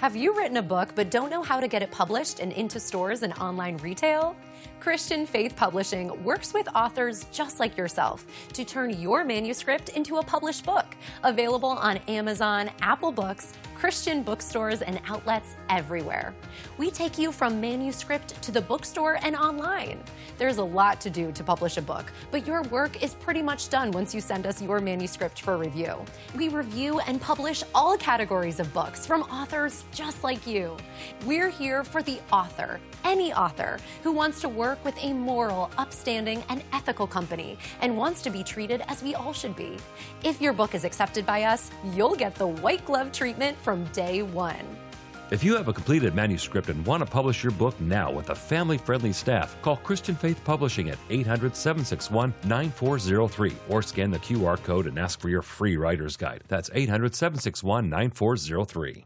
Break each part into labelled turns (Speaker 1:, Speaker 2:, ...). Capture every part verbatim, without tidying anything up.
Speaker 1: Have you written a book but don't know how to get it published and into stores and online retail? Christian Faith Publishing works with authors just like yourself to turn your manuscript into a published book, available on Amazon, Apple Books, Christian bookstores, and outlets everywhere. We take you from manuscript to the bookstore and online. There's a lot to do to publish a book, but your work is pretty much done once you send us your manuscript for review. We review and publish all categories of books from authors just like you. We're here for the author, any author who wants to work with a moral, upstanding, and ethical company and wants to be treated as we all should be. If your book is accepted by us, you'll get the white glove treatment from day one.
Speaker 2: If you have a completed manuscript and want to publish your book now with a family-friendly staff, call Christian Faith Publishing at eight hundred, seven six one, nine four zero three or scan the Q R code and ask for your free writer's guide. That's eight hundred, seven six one, nine four zero three.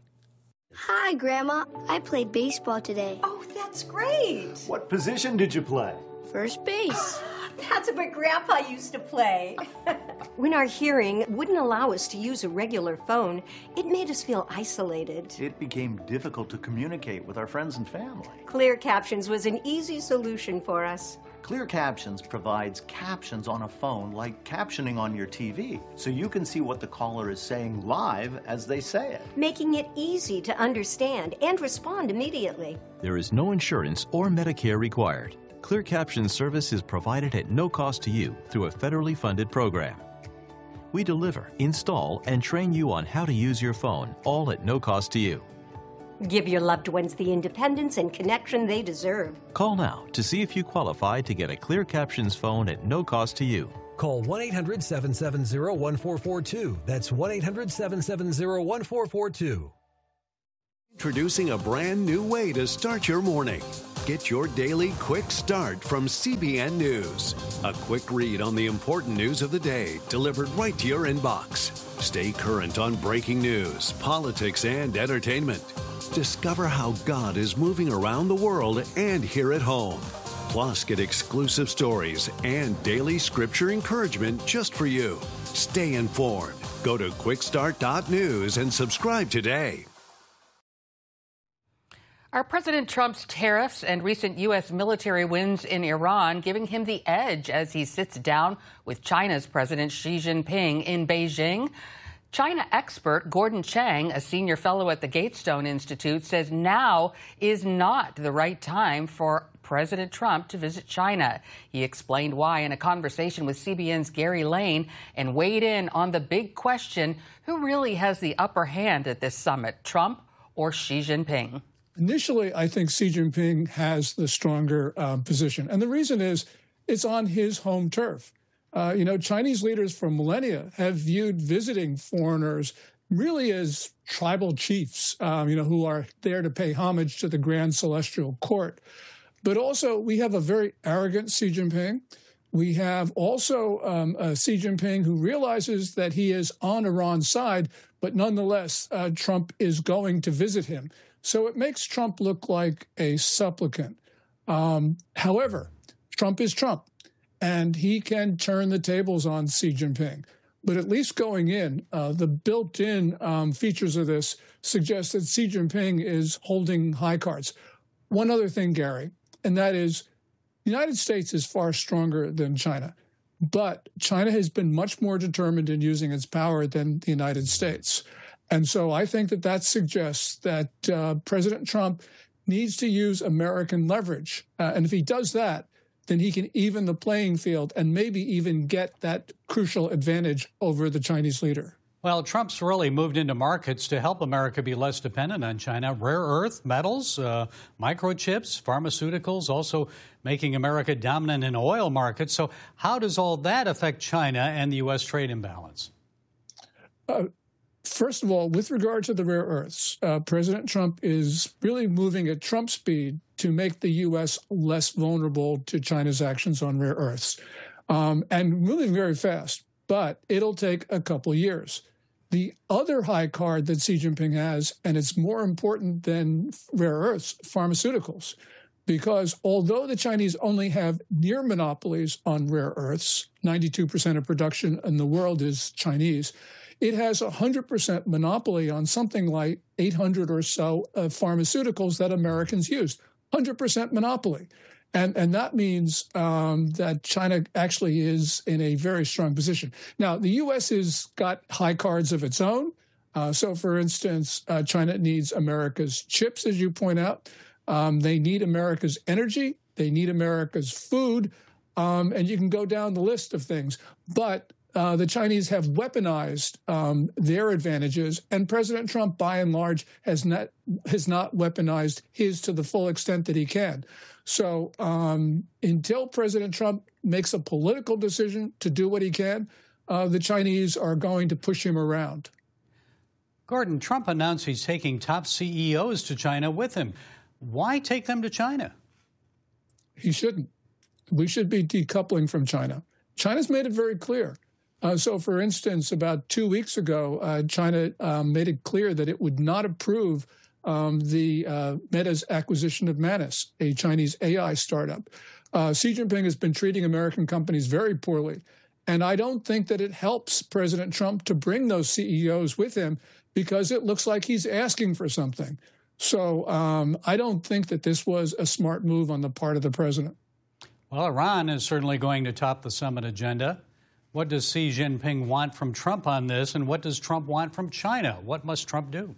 Speaker 3: Hi, Grandma. I played baseball today.
Speaker 4: Oh, that's great.
Speaker 5: What position did you play?
Speaker 3: First base.
Speaker 4: That's what Grandpa used to play. When our hearing wouldn't allow us to use a regular phone, it made us feel isolated.
Speaker 5: It became difficult to communicate with our friends and family.
Speaker 4: Clear Captions was an easy solution for us.
Speaker 5: Clear Captions provides captions on a phone like captioning on your T V, so you can see what the caller is saying live as they say it,
Speaker 4: making it easy to understand and respond immediately.
Speaker 6: There is no insurance or Medicare required. Clear Captions service is provided at no cost to you through a federally funded program. We deliver, install, and train you on how to use your phone, all at no cost to you.
Speaker 4: Give your loved ones the independence and connection they deserve.
Speaker 6: Call now to see if you qualify to get a Clear Captions phone at no cost to you.
Speaker 7: Call one eight hundred, seven seven zero, one four four two. That's one eight hundred, seven seven zero, one four four two.
Speaker 8: Introducing a brand new way to start your morning. Get your daily quick start from C B N News. A quick read on the important news of the day delivered right to your inbox. Stay current on breaking news, politics, and entertainment. Discover how God is moving around the world and here at home. Plus, get exclusive stories and daily scripture encouragement just for you. Stay informed. Go to quick start dot news and subscribe today.
Speaker 9: Are President Trump's tariffs and recent U S military wins in Iran giving him the edge as he sits down with China's President Xi Jinping in Beijing? China expert Gordon Chang, a senior fellow at the Gatestone Institute, says now is not the right time for President Trump to visit China. He explained why in a conversation with C B N's Gary Lane and weighed in on the big question, who really has the upper hand at this summit, Trump or Xi Jinping?
Speaker 10: Initially, I think Xi Jinping has the stronger uh, position. And the reason is it's on his home turf. Uh, you know, Chinese leaders for millennia have viewed visiting foreigners really as tribal chiefs, um, you know, who are there to pay homage to the grand celestial court. But also, we have a very arrogant Xi Jinping. We have also um, a Xi Jinping who realizes that he is on Iran's side, but nonetheless, uh, Trump is going to visit him. So it makes Trump look like a supplicant. Um, however, Trump is Trump, and he can turn the tables on Xi Jinping. But at least going in, uh, the built-in um, features of this suggest that Xi Jinping is holding high cards. One other thing, Gary, and that is the United States is far stronger than China. But China has been much more determined in using its power than the United States. And so I think that that suggests that uh, President Trump needs to use American leverage. Uh, and if he does that, then he can even the playing field and maybe even get that crucial advantage over the Chinese leader.
Speaker 11: Well, Trump's really moved into markets to help America be less dependent on China. Rare earth, metals, uh, microchips, pharmaceuticals, also making America dominant in oil markets. So how does all that affect China and the U S trade imbalance?
Speaker 10: Uh, First of all, with regard to the rare earths, uh, President Trump is really moving at Trump speed to make the U S less vulnerable to China's actions on rare earths, um, and moving very fast. But it'll take a couple years. The other high card that Xi Jinping has, and it's more important than rare earths, pharmaceuticals, because although the Chinese only have near monopolies on rare earths, ninety-two percent of production in the world is Chinese, It has a one hundred percent monopoly on something like eight hundred or so uh, pharmaceuticals that Americans use. one hundred percent monopoly. And and that means um, that China actually is in a very strong position. Now, the U S has got high cards of its own. Uh, so, for instance, uh, China needs America's chips, as you point out. Um, they need America's energy. They need America's food. Um, and you can go down the list of things. But uh, the Chinese have weaponized um, their advantages. And President Trump, by and large, has not, has not weaponized his to the full extent that he can. So um, until President Trump makes a political decision to do what he can, uh, the Chinese are going to push him around.
Speaker 11: Gordon, Trump announced he's taking top C E Os to China with him. Why take them to China?
Speaker 10: He shouldn't. We should be decoupling from China. China's made it very clear. Uh, so, for instance, about two weeks ago, uh, China um, made it clear that it would not approve um, the uh, Meta's acquisition of Manus, a Chinese A I startup. Uh, Xi Jinping has been treating American companies very poorly. And I don't think that it helps President Trump to bring those C E Os with him because it looks like he's asking for something. So um, I don't think that this was a smart move on the part of the president.
Speaker 11: Well, Iran is certainly going to top the summit agenda. What does Xi Jinping want from Trump on this, and what does Trump want from China? What must Trump do?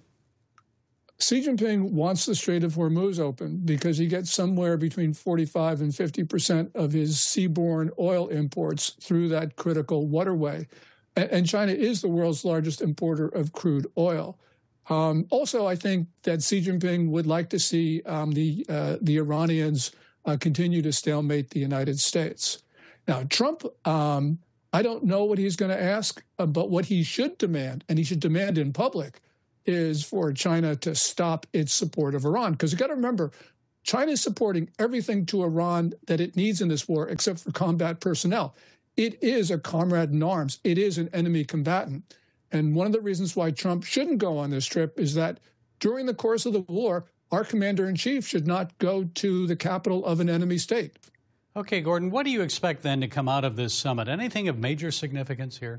Speaker 10: Xi Jinping wants the Strait of Hormuz open because he gets somewhere between forty-five and fifty percent of his seaborne oil imports through that critical waterway. And China is the world's largest importer of crude oil. Um, also, I think that Xi Jinping would like to see um, the uh, the Iranians uh, continue to stalemate the United States. Now, Trump, um, I don't know what he's going to ask, uh, but what he should demand, and he should demand in public, is for China to stop its support of Iran. Because you've got to remember, China is supporting everything to Iran that it needs in this war except for combat personnel. It is a comrade in arms. It is an enemy combatant. And one of the reasons why Trump shouldn't go on this trip is that during the course of the war, our commander-in-chief should not go to the capital of an enemy state.
Speaker 11: Okay, Gordon, what do you expect then to come out of this summit? Anything of major significance here?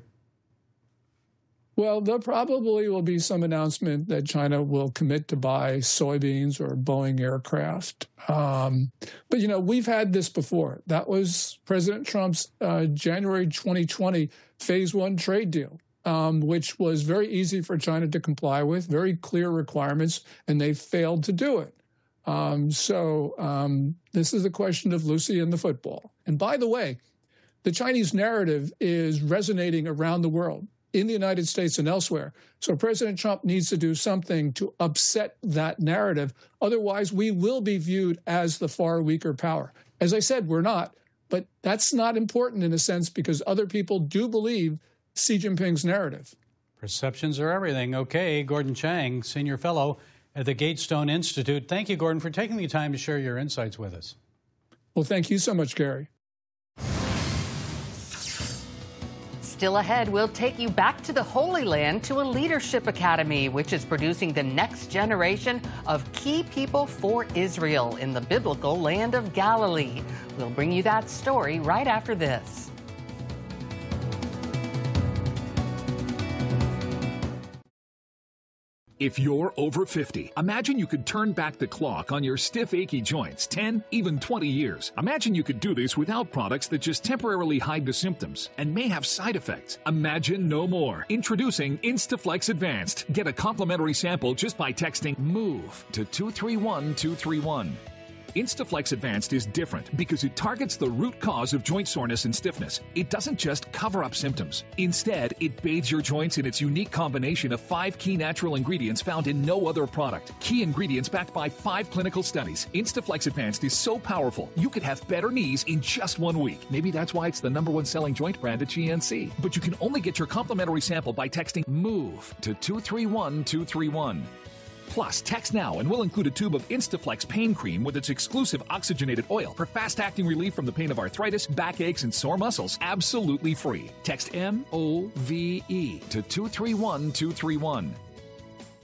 Speaker 10: Well, there probably will be some announcement that China will commit to buy soybeans or Boeing aircraft. Um, but, you know, we've had this before. That was President Trump's uh, January twenty twenty phase one trade deal, um, which was very easy for China to comply with, very clear requirements, and they failed to do it. Um, so um, this is a question of Lucy and the football. And by the way, the Chinese narrative is resonating around the world, in the United States and elsewhere. So President Trump needs to do something to upset that narrative. Otherwise, we will be viewed as the far weaker power. As I said, we're not, but that's not important in a sense because other people do believe Xi Jinping's narrative.
Speaker 11: Perceptions are everything. Okay, Gordon Chang, Senior Fellow at the Gatestone Institute. Thank you, Gordon, for taking the time to share your insights with us.
Speaker 10: Well, thank you so much, Gary.
Speaker 9: Still ahead, we'll take you back to the Holy Land to a leadership academy, which is producing the next generation of key people for Israel in the biblical land of Galilee. We'll bring you that story right after this.
Speaker 12: If you're over fifty, imagine you could turn back the clock on your stiff, achy joints ten, even twenty years. Imagine you could do this without products that just temporarily hide the symptoms and may have side effects. Imagine no more. Introducing Instaflex Advanced. Get a complimentary sample just by texting MOVE to two three one two three one. Instaflex Advanced is different because it targets the root cause of joint soreness and stiffness. It doesn't just cover up symptoms. Instead, it bathes your joints in its unique combination of five key natural ingredients found in no other product. Key ingredients backed by five clinical studies. Instaflex Advanced is so powerful, you could have better knees in just one week. Maybe that's why it's the number one selling joint brand at G N C. But you can only get your complimentary sample by texting MOVE to two three one two three one. Plus, text now and we'll include a tube of Instaflex pain cream with its exclusive oxygenated oil for fast-acting relief from the pain of arthritis, backaches, and sore muscles, absolutely free. Text M O V E to two three one two three one.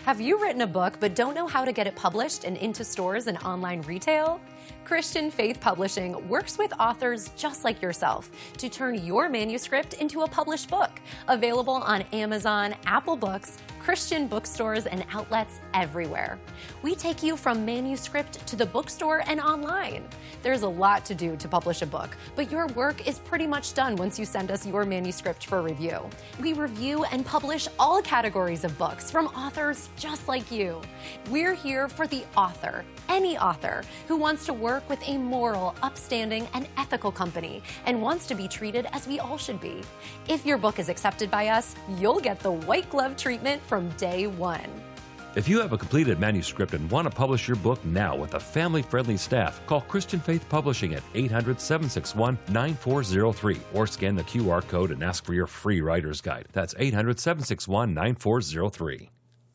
Speaker 1: Have you written a book but don't know how to get it published and into stores and online retail? Christian Faith Publishing works with authors just like yourself to turn your manuscript into a published book, available on Amazon, Apple Books, Christian bookstores, and outlets everywhere. We take you from manuscript to the bookstore and online. There's a lot to do to publish a book, but your work is pretty much done once you send us your manuscript for review. We review and publish all categories of books from authors just like you. We're here for the author, any author who wants to work with a moral, upstanding, and ethical company and wants to be treated as we all should be. If your book is accepted by us, you'll get the white glove treatment from day one.
Speaker 2: If you have a completed manuscript and want to publish your book now with a family-friendly staff, call Christian Faith Publishing at eight hundred, seven six one, nine four zero three or scan the Q R code and ask for your free writer's guide. That's eight hundred, seven six one, nine four zero three.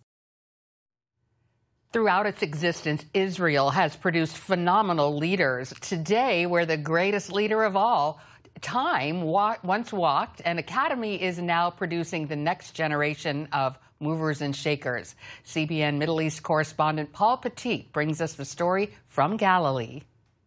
Speaker 9: Throughout its existence, Israel has produced phenomenal leaders. Today, we're the greatest leader of all. Time wa- once walked, and Academy is now producing the next generation of movers and shakers. C B N Middle East correspondent Paul Petit brings us the story from Galilee.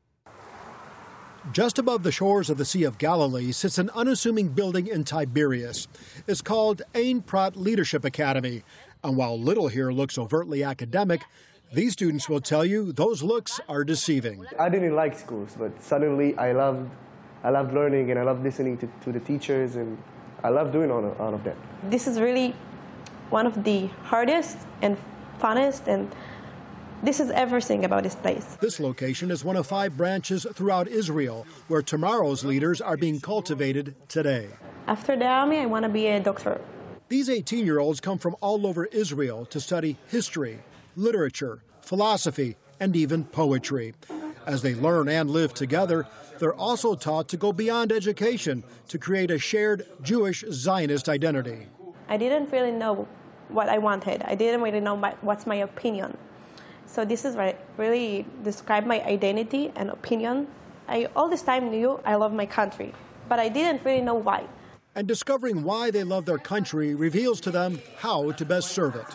Speaker 13: Just above the shores of the Sea of Galilee sits an unassuming building in Tiberias. It's called Ein Prat Leadership Academy. And while little here looks overtly academic, these students will tell you those looks are deceiving.
Speaker 14: I didn't like schools, but suddenly I loved, I loved learning, and I loved listening to, to the teachers, and I love doing all of, all of that.
Speaker 15: This is really one of the hardest and funnest, and this is everything about this place.
Speaker 13: This location is one of five branches throughout Israel where tomorrow's leaders are being cultivated today.
Speaker 15: After the army, I want to be a doctor.
Speaker 13: These eighteen-year-olds come from all over Israel to study history, literature, philosophy, and even poetry. As they learn and live together, they're also taught to go beyond education to create a shared Jewish Zionist identity.
Speaker 15: I didn't really know what I wanted. I didn't really know my, what's my opinion. So this is what really describe my identity and opinion. I all this time knew I love my country, but I didn't really know why.
Speaker 13: And discovering why they love their country reveals to them how to best serve it.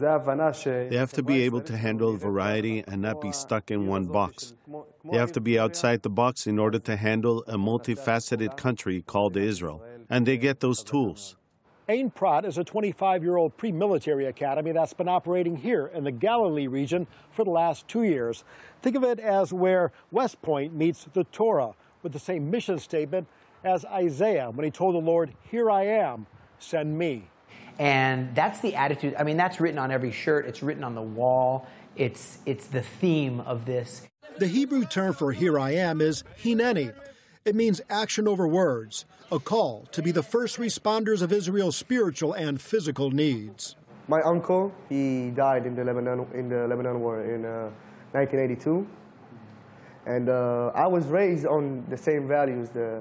Speaker 16: They have to be able to handle variety and not be stuck in one box. They have to be outside the box in order to handle a multifaceted country called Israel. And they get those tools.
Speaker 13: Ein Prat is a twenty-five-year-old pre-military academy that's been operating here in the Galilee region for the last two years. Think of it as where West Point meets the Torah, with the same mission statement as Isaiah when he told the Lord, "Here I am, send me."
Speaker 17: And that's the attitude. I mean, that's written on every shirt. It's written on the wall. It's, it's the theme of this.
Speaker 13: The Hebrew term for "here I am" is hineni. It means action over words, a call to be the first responders of Israel's spiritual and physical needs.
Speaker 14: My uncle, he died in the Lebanon in the Lebanon War in uh, nineteen eighty-two, and uh, I was raised on the same values: the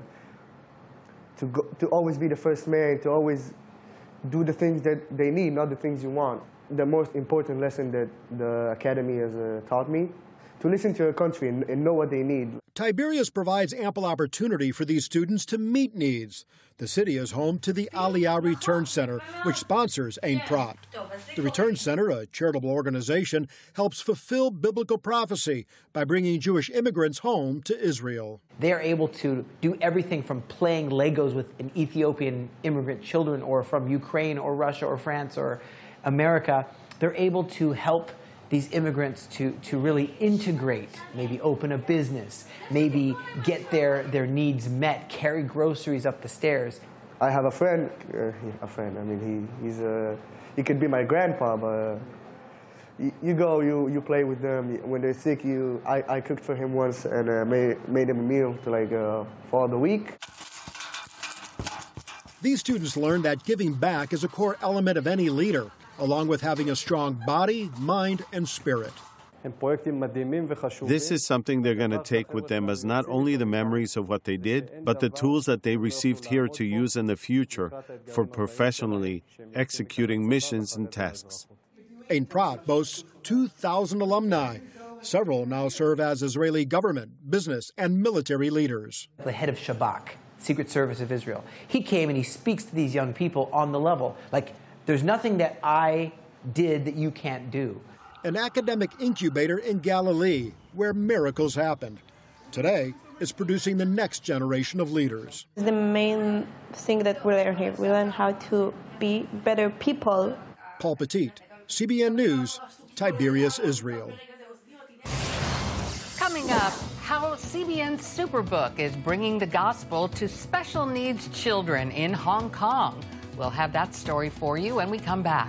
Speaker 14: to go, to always be the first man, to always do the things that they need, not the things you want. The most important lesson that the academy has uh, taught me: to listen to your country and, and know what they need.
Speaker 13: Tiberias provides ample opportunity for these students to meet needs. The city is home to the Aliyah Return Center, which sponsors Ein Prat. The Return Center, a charitable organization, helps fulfill biblical prophecy by bringing Jewish immigrants home to Israel.
Speaker 17: They are able to do everything from playing Legos with an Ethiopian immigrant children, or from Ukraine or Russia or France or America. They're able to help these immigrants to, to really integrate, maybe open a business, maybe get their, their needs met, carry groceries up the stairs.
Speaker 14: I have a friend, uh, a friend, I mean, he, he's a, he could be my grandpa, but uh, you, you go, you, you play with them. When they're sick, you, I, I cooked for him once and uh, made, made him a meal to like uh, for the week.
Speaker 13: These students learn that giving back is a core element of any leader, along with having a strong body, mind, and spirit.
Speaker 16: This is something they're going to take with them as not only the memories of what they did, but the tools that they received here to use in the future for professionally executing missions and tasks.
Speaker 13: Ein Prat boasts two thousand alumni. Several now serve as Israeli government, business, and military leaders.
Speaker 17: The head of Shabak, Secret Service of Israel, he came and he speaks to these young people on the level. Like, there's nothing that I did that you can't do.
Speaker 13: An academic incubator in Galilee where miracles happened. Today, it's producing the next generation of leaders.
Speaker 15: The main thing that we learn here, we learn how to be better people.
Speaker 13: Paul Petit, C B N News, Tiberias, Israel.
Speaker 9: Coming up, how C B N Superbook is bringing the gospel to special needs children in Hong Kong. We'll have that story for you when we come back.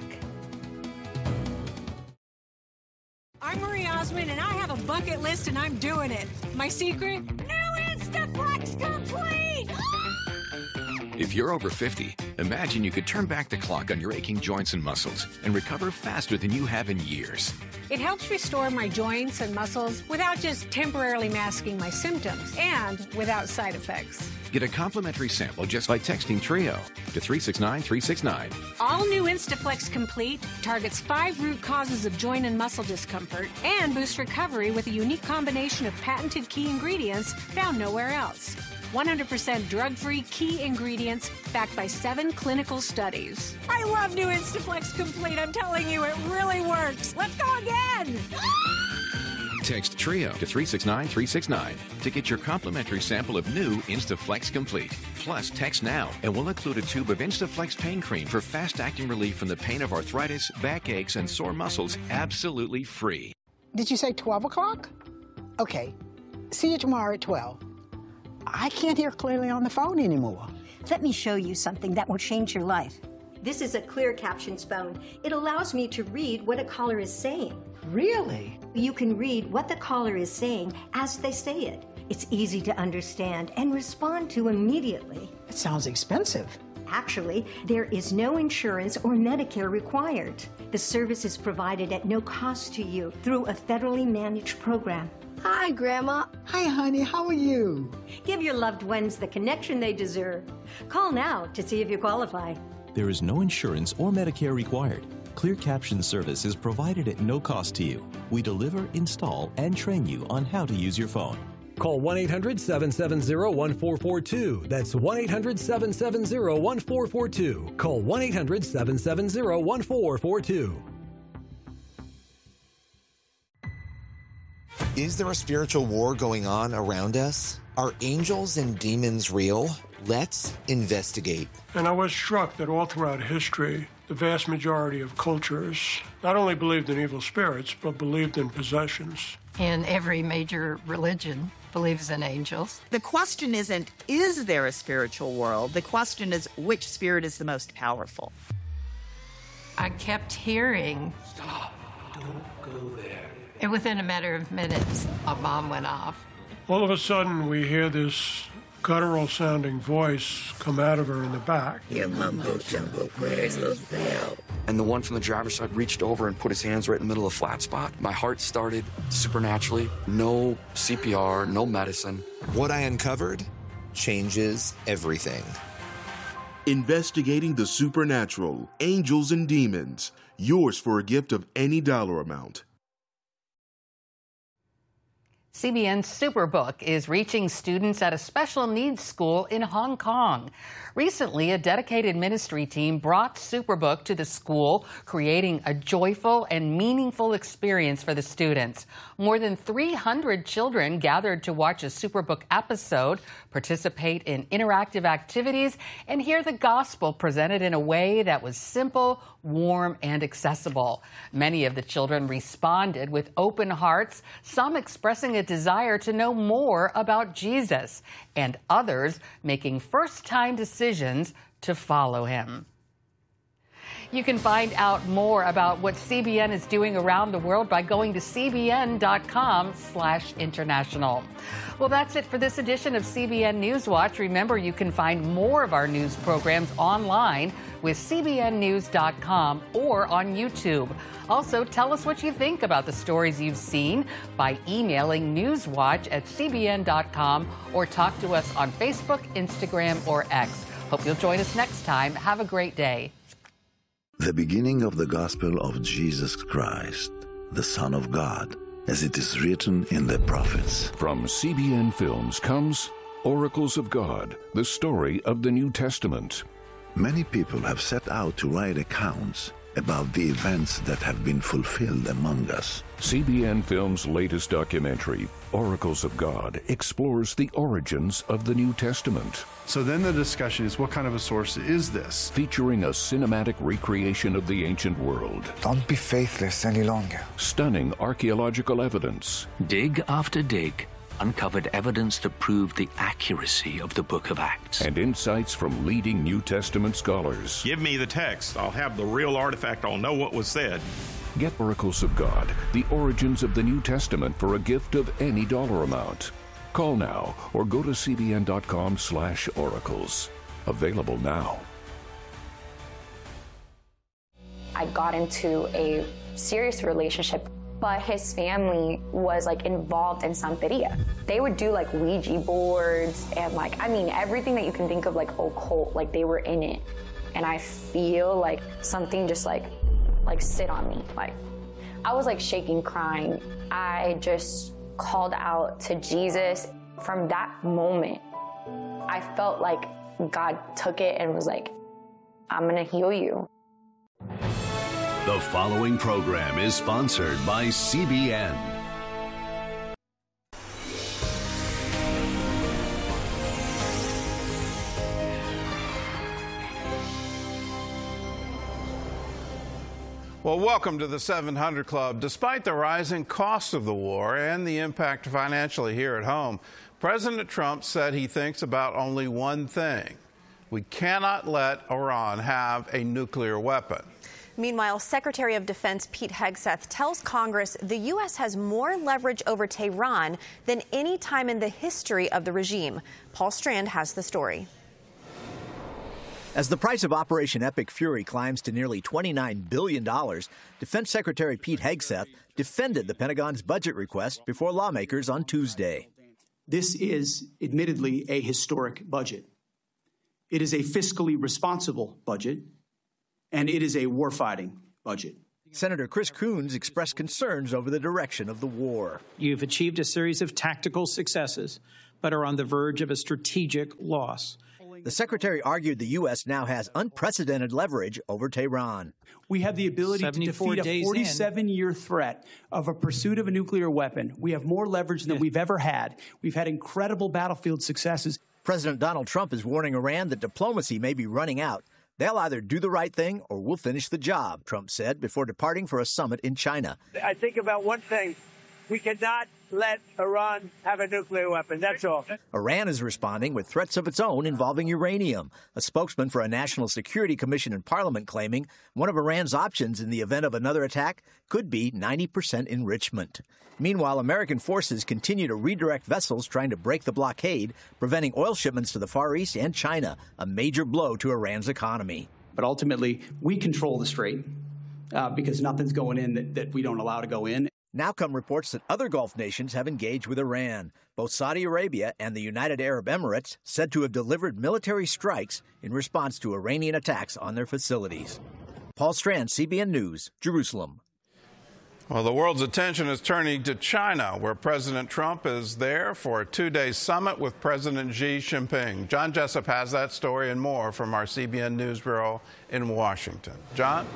Speaker 18: I'm Marie Osmond, and I have a bucket list, and I'm doing it. My secret? New Instaflex Complete!
Speaker 19: If you're over fifty, imagine you could turn back the clock on your aching joints and muscles and recover faster than you have in years.
Speaker 18: It helps restore my joints and muscles without just temporarily masking my symptoms and without side effects.
Speaker 19: Get a complimentary sample just by texting TRIO to three six nine three six nine.
Speaker 18: All new Instaflex Complete targets five root causes of joint and muscle discomfort and boosts recovery with a unique combination of patented key ingredients found nowhere else. one hundred percent drug-free key ingredients backed by seven clinical studies. I love new Instaflex Complete. I'm telling you, it really works. Let's go again.
Speaker 19: Text TRIO to three six nine three six nine to get your complimentary sample of new Instaflex Complete. Plus, text now and we'll include a tube of Instaflex pain cream for fast-acting relief from the pain of arthritis, backaches, and sore muscles absolutely free.
Speaker 20: Did you say twelve o'clock? Okay. See you tomorrow at twelve. I can't hear clearly on the phone anymore.
Speaker 4: Let me show you something that will change your life. This is a Clear Captions phone. It allows me to read what a caller is saying.
Speaker 20: Really?
Speaker 4: You can read what the caller is saying as they say it. It's easy to understand and respond to immediately.
Speaker 20: It sounds expensive.
Speaker 4: Actually, there is no insurance or Medicare required. The service is provided at no cost to you through a federally managed program.
Speaker 3: Hi, Grandma.
Speaker 20: Hi, honey. How are you?
Speaker 4: Give your loved ones the connection they deserve. Call now to see if you qualify.
Speaker 6: There is no insurance or Medicare required. Clear Caption service is provided at no cost to you. We deliver, install, and train you on how to use your phone.
Speaker 7: Call one eight hundred seven seven zero one four four two. That's one eight hundred seven seven zero one four four two. Call one eight hundred seven seven zero one four four two.
Speaker 21: Is there a spiritual war going on around us? Are angels and demons real? Let's investigate.
Speaker 10: And I was struck that all throughout history, the vast majority of cultures not only believed in evil spirits, but believed in possessions.
Speaker 22: And every major religion believes in angels.
Speaker 23: The question isn't, is there a spiritual world? The question is, which spirit is the most powerful?
Speaker 22: I kept hearing,
Speaker 10: stop, don't go there.
Speaker 22: And within a matter of minutes, a bomb went off.
Speaker 10: All of a sudden, we hear this guttural-sounding voice come out of her in the back.
Speaker 24: Your mumbo-jumbo prayers will fail. And the one from the driver's side reached over and put his hands right in the middle of the flat spot. My heart started supernaturally. No C P R, no medicine.
Speaker 21: What I uncovered changes everything.
Speaker 25: Investigating the supernatural, angels and demons. Yours for a gift of any dollar amount.
Speaker 9: C B N Superbook is reaching students at a special needs school in Hong Kong. Recently, a dedicated ministry team brought Superbook to the school, creating a joyful and meaningful experience for the students. More than three hundred children gathered to watch a Superbook episode, participate in interactive activities, and hear the gospel presented in a way that was simple, warm, and accessible. Many of the children responded with open hearts, some expressing a desire to know more about Jesus, and others making first-time decisions to follow him. You can find out more about what C B N is doing around the world by going to c b n dot com slash international. Well, that's it for this edition of C B N Newswatch. Remember, you can find more of our news programs online with c b n news dot com or on YouTube. Also, tell us what you think about the stories you've seen by emailing newswatch at c b n dot com or talk to us on Facebook, Instagram, or X. Hope you'll join us next time. Have a great day.
Speaker 26: The beginning of the gospel of Jesus Christ, the Son of God, as it is written in the prophets.
Speaker 12: From C B N Films comes Oracles of God, the story of the New Testament.
Speaker 26: Many people have set out to write accounts, about the events that have been fulfilled among us.
Speaker 1: C B N Films' latest documentary, Oracles of God, explores the origins of the New Testament.
Speaker 2: So then the discussion is, what kind of a source is this?
Speaker 1: Featuring a cinematic recreation of the ancient world.
Speaker 5: Don't be faithless any longer.
Speaker 1: Stunning archaeological evidence.
Speaker 8: Dig after dig uncovered evidence that proved the accuracy of the Book of Acts.
Speaker 1: And insights from leading New Testament scholars.
Speaker 11: Give me the text. I'll have the real artifact. I'll know what was said.
Speaker 1: Get Oracles of God, the origins of the New Testament for a gift of any dollar amount. Call now or go to cbn.com slash oracles. Available now.
Speaker 14: I got into a serious relationship, but his family was like involved in Santeria. They would do like Ouija boards and like, I mean, everything that you can think of like occult, like they were in it. And I feel like something just like, like sit on me. Like I was like shaking, crying. I just called out to Jesus. From that moment, I felt like God took it and was like, I'm gonna heal you.
Speaker 27: The following program is sponsored by C B N.
Speaker 28: Well, welcome to the seven hundred Club. Despite the rising cost of the war and the impact financially here at home, President Trump said he thinks about only one thing. We cannot let Iran have a nuclear weapon.
Speaker 29: Meanwhile, Secretary of Defense Pete Hegseth tells Congress the U S has more leverage over Tehran than any time in the history of the regime. Paul Strand has the story.
Speaker 30: As the price of Operation Epic Fury climbs to nearly twenty-nine billion dollars, Defense Secretary Pete Hegseth defended the Pentagon's budget request before lawmakers on Tuesday.
Speaker 31: This is admittedly a historic budget. It is a fiscally responsible budget, and it is a warfighting budget.
Speaker 30: Senator Chris Coons expressed concerns over the direction of the war.
Speaker 32: You've achieved a series of tactical successes, but are on the verge of a strategic loss.
Speaker 30: The secretary argued the U S now has unprecedented leverage over Tehran.
Speaker 31: We have the ability to defeat a forty-seven-year threat of a pursuit of a nuclear weapon. We have more leverage than we've ever had. We've had incredible battlefield successes.
Speaker 30: President Donald Trump is warning Iran that diplomacy may be running out. They'll either do the right thing or we'll finish the job, Trump said before departing for a summit in China.
Speaker 33: I think about one thing. We cannot let Iran have a nuclear weapon. That's all.
Speaker 30: Iran is responding with threats of its own involving uranium. A spokesman for a National Security Commission in Parliament claiming one of Iran's options in the event of another attack could be ninety percent enrichment. Meanwhile, American forces continue to redirect vessels trying to break the blockade, preventing oil shipments to the Far East and China, a major blow to Iran's economy.
Speaker 31: But ultimately, we control the strait uh, because nothing's going in that, that we don't allow to go in.
Speaker 30: Now come reports that other Gulf nations have engaged with Iran. Both Saudi Arabia and the United Arab Emirates said to have delivered military strikes in response to Iranian attacks on their facilities. Paul Strand, C B N News, Jerusalem.
Speaker 28: Well, the world's attention is turning to China, where President Trump is there for a two-day summit with President Xi Jinping. John Jessup has that story and more from our C B N News Bureau in Washington. John?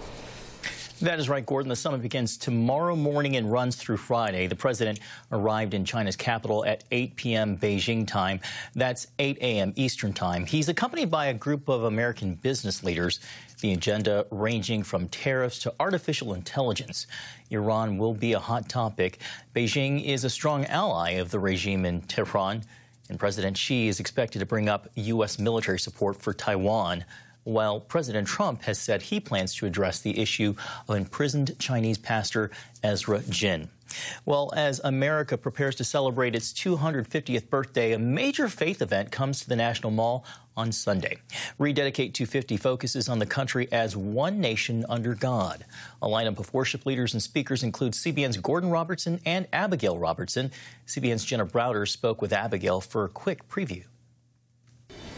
Speaker 34: That is right, Gordon. The summit begins tomorrow morning and runs through Friday. The president arrived in China's capital at eight p m Beijing time. That's eight a m Eastern time. He's accompanied by a group of American business leaders. The agenda ranging from tariffs to artificial intelligence. Iran will be a hot topic. Beijing is a strong ally of the regime in Tehran, and President Xi is expected to bring up U S military support for Taiwan, while President Trump has said he plans to address the issue of imprisoned Chinese pastor Ezra Jin. Well, as America prepares to celebrate its two hundred fiftieth birthday, a major faith event comes to the National Mall on Sunday. Rededicate two fifty focuses on the country as one nation under God. A lineup of worship leaders and speakers includes C B N's Gordon Robertson and Abigail Robertson. C B N's Jenna Browder spoke with Abigail for a quick preview.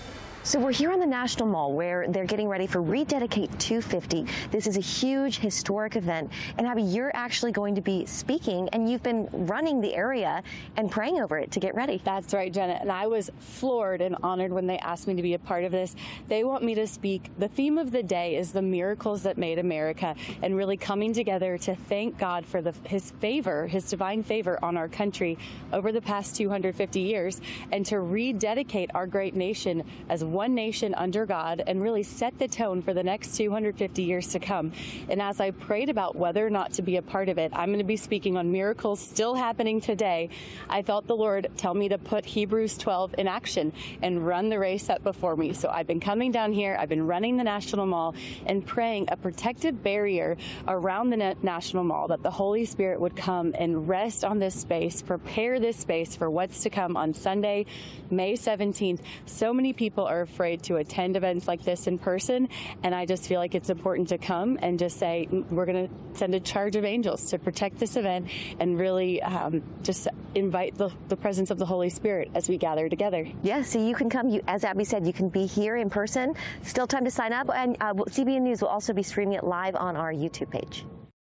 Speaker 3: So we're here on the National Mall where they're getting ready for Rededicate two fifty. This is a huge historic event. And Abby, you're actually going to be speaking, and you've been running the area and praying over it to get ready.
Speaker 4: That's right, Jenna. And I was floored and honored when they asked me to be a part of this. They want me to speak. The theme of the day is the miracles that made America, and really coming together to thank God for the, his favor, his divine favor on our country over the past two hundred fifty years, and to rededicate our great nation as one nation under God and really set the tone for the next two hundred fifty years to come. And as I prayed about whether or not to be a part of it, I'm going to be speaking on miracles still happening today. I felt the Lord tell me to put Hebrews twelve in action and run the race set before me. So I've been coming down here, I've been running the National Mall and praying a protective barrier around the National Mall, that the Holy Spirit would come and rest on this space, prepare this space for what's to come on Sunday, May seventeenth. So many people are afraid to attend events like this in person, and I just feel like it's important to come and just say we're going to send a charge of angels to protect this event and really um, just invite the, the presence of the Holy Spirit as we gather together.
Speaker 3: Yeah, so you can come. You, as Abby said, you can be here in person. Still time to sign up, and uh, C B N News will also be streaming it live on our YouTube page.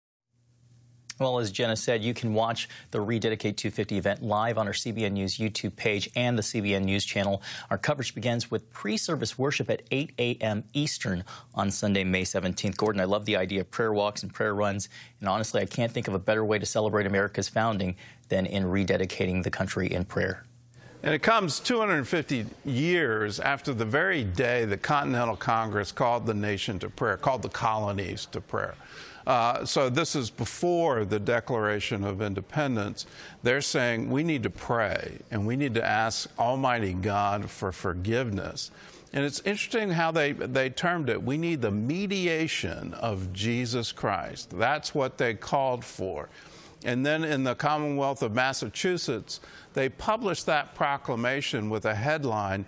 Speaker 34: Well, as Jenna said, you can watch the Rededicate two fifty event live on our C B N News YouTube page and the C B N News channel. Our coverage begins with pre-service worship at eight a m Eastern on Sunday, May seventeenth. Gordon, I love the idea of prayer walks and prayer runs, and honestly, I can't think of a better way to celebrate America's founding than in rededicating the country in prayer.
Speaker 28: And it comes two hundred fifty years after the very day the Continental Congress called the nation to prayer, called the colonies to prayer. Uh, so this is before the Declaration of Independence. They're saying we need to pray and we need to ask Almighty God for forgiveness. And it's interesting how they, they termed it. We need the mediation of Jesus Christ. That's what they called for. And then in the Commonwealth of Massachusetts, they published that proclamation with a headline,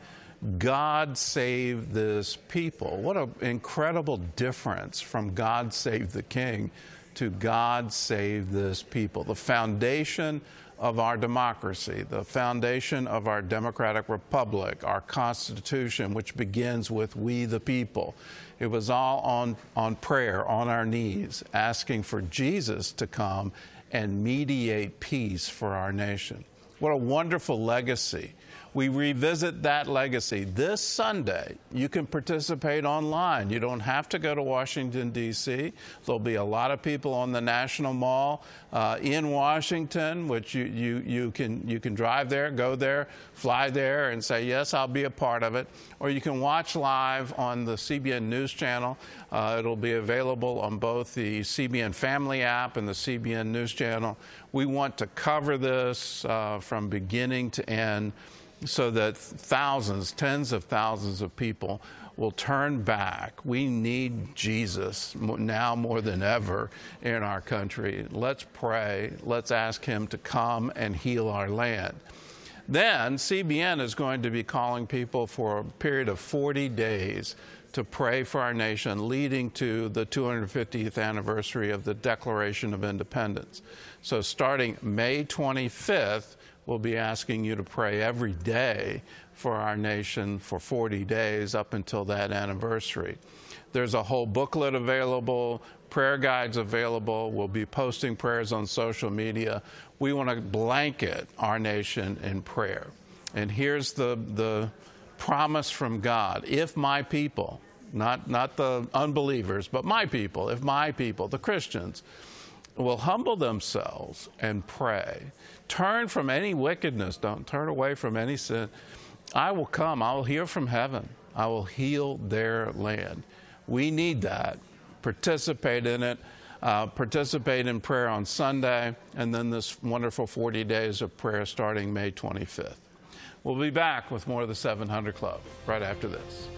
Speaker 28: God Save This People. What an incredible difference from God Save the King to God Save This People. The foundation of our democracy, the foundation of our democratic republic, our Constitution, which begins with we the people. It was all on, on prayer, on our knees, asking for Jesus to come and mediate peace for our nation. What a wonderful legacy. We revisit that legacy this Sunday. You can participate online. You don't have to go to Washington, D C There'll be a lot of people on the National Mall uh, in Washington, which you, you, you, can, you can drive there, go there, fly there, and say, yes, I'll be a part of it. Or you can watch live on the C B N News channel. Uh, it'll be available on both the C B N Family app and the C B N News channel. We want to cover this uh, from beginning to end, so that thousands, tens of thousands of people will turn back. We need Jesus now more than ever in our country. Let's pray. Let's ask him to come and heal our land. Then C B N is going to be calling people for a period of forty days to pray for our nation, leading to the two hundred fiftieth anniversary of the Declaration of Independence. So starting May twenty-fifth, we'll be asking you to pray every day for our nation for forty days up until that anniversary. There's a whole booklet available, prayer guides available. We'll be posting prayers on social media. We want to blanket our nation in prayer. And here's the, the promise from God. If my people, not, not the unbelievers, but my people, if my people, the Christians, will humble themselves and pray, turn from any wickedness, don't turn away from any sin, I will come, I will hear from heaven, I will heal their land. We need that. Participate in it. Uh, participate in prayer on Sunday, and then this wonderful forty days of prayer starting May twenty-fifth. We'll be back with more of the seven hundred Club right after this.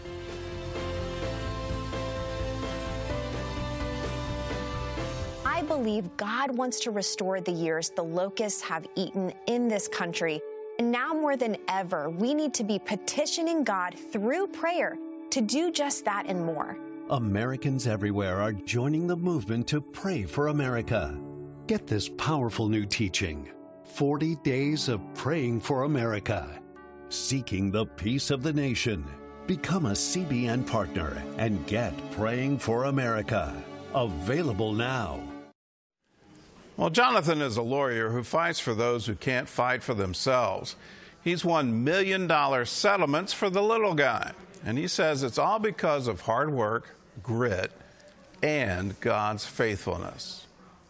Speaker 29: I believe God wants to restore the years the locusts have eaten in this country. And now more than ever, we need to be petitioning God through prayer to do just that and more.
Speaker 27: Americans everywhere are joining the movement to pray for America. Get this powerful new teaching, forty days of Praying for America, seeking the peace of the nation. Become a C B N partner and get Praying for America. Available now.
Speaker 28: Well, Jonathan is a lawyer who fights for those who can't fight for themselves. He's won million dollar settlements for the little guy. And he says it's all because of hard work, grit, and God's faithfulness.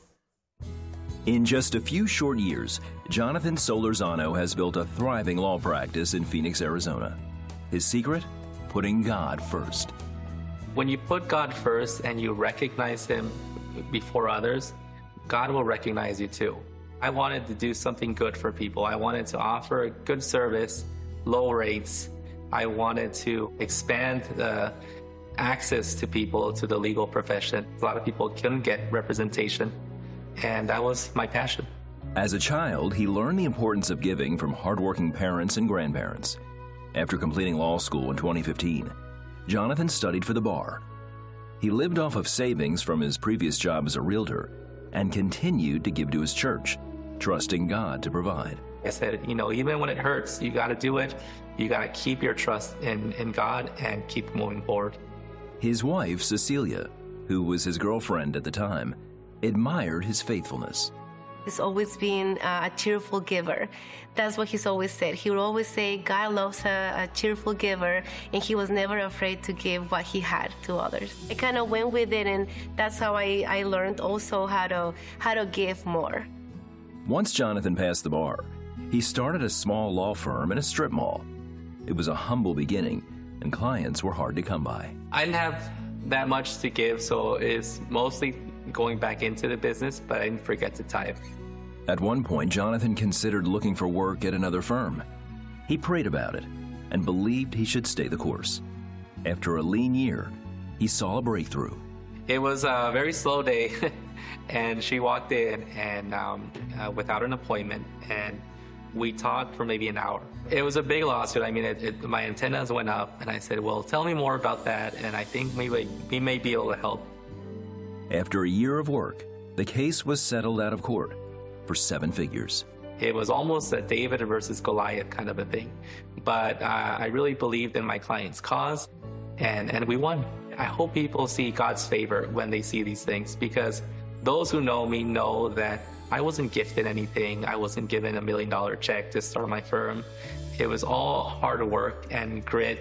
Speaker 6: In just a few short years, Jonathan Solorzano has built a thriving law practice in Phoenix, Arizona. His secret? Putting God first.
Speaker 7: When you put God first and you recognize Him before others, God will recognize you too. I wanted to do something good for people. I wanted to offer good service, low rates. I wanted to expand the access to people to the legal profession. A lot of people couldn't get representation, and that was my passion.
Speaker 6: As a child, he learned the importance of giving from hardworking parents and grandparents. After completing law school in twenty fifteen, Jonathan studied for the bar. He lived off of savings from his previous job as a realtor and continued to give to his church, trusting God to provide.
Speaker 7: I said, you know, even when it hurts, you got to do it. You got to keep your trust in, in God and keep moving forward.
Speaker 6: His wife, Cecilia, who was his girlfriend at the time, admired his faithfulness.
Speaker 10: He's always been uh, a cheerful giver. That's what he's always said. He would always say God loves a, a cheerful giver, and he was never afraid to give what he had to others. I kind of went with it, and that's how I, I learned also how to, how to give more.
Speaker 6: Once Jonathan passed the bar, he started a small law firm in a strip mall. It was a humble beginning, and clients were hard to come by.
Speaker 7: I didn't have that much to give, so it's mostly going back into the business, but I didn't forget to tithe.
Speaker 6: At one point, Jonathan considered looking for work at another firm. He prayed about it and believed he should stay the course. After a lean year, he saw a breakthrough.
Speaker 7: It was a very slow day, and she walked in and um, uh, without an appointment, and we talked for maybe an hour. It was a big lawsuit. I mean, it, it, my antennas went up, and I said, well, tell me more about that, and I think maybe we may be able to help.
Speaker 6: After a year of work, the case was settled out of court for seven figures.
Speaker 7: It was almost a David versus Goliath kind of a thing. But uh, I really believed in my client's cause, and, and we won. I hope people see God's favor when they see these things, because those who know me know that I wasn't gifted anything. I wasn't given a million dollar check to start my firm. It was all hard work and grit